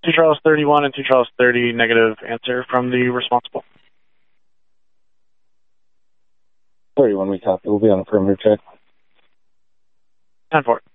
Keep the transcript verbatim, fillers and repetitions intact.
two Charles thirty-one and two Charles thirty, negative answer from the responsible. thirty-one, we copy. We'll be on a perimeter check. ten four.